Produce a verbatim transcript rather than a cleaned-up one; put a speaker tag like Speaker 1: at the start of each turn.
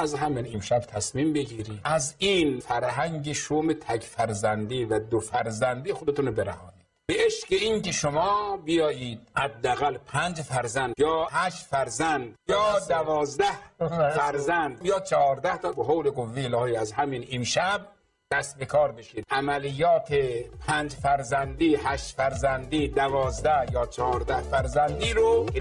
Speaker 1: از همین امشب تصمیم بگیری از این فرهنگ شوم تک فرزندی و دو فرزندی خودتون رو برهانید به عشق این که شما بیایید حداقل پنج فرزند یا هشت فرزند یا دوازده فرزند یا چهارده تا به حول قوه الهی از همین امشب دست به کار بشید. عملیات پنج فرزندی، هشت فرزندی، دوازده یا چهارده فرزندی رو